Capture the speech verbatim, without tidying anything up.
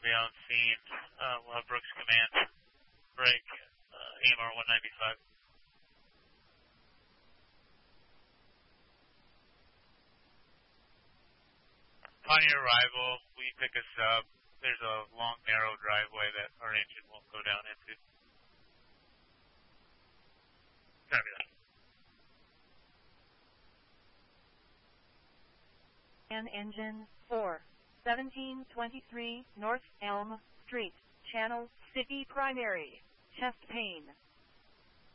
will be on scene. Uh, we'll have Brooks Command break uh, E M R one ninety-five. Upon your arrival, we pick us up. There's a long, narrow driveway that our engine won't go down into. Fabulous. And engine four, seventeen twenty-three North Elm Street, Channel City Primary, chest pain.